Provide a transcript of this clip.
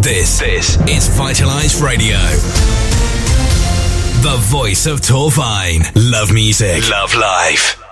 This is Vitalize Radio. The voice of Torfine. Love music. Love life.